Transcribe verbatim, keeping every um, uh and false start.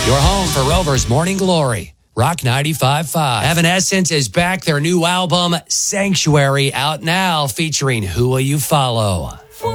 Your home for Rover's Morning Glory. Rock ninety-five point five. Evanescence is back. Their new album, Sanctuary, out now, featuring Who Will You Follow?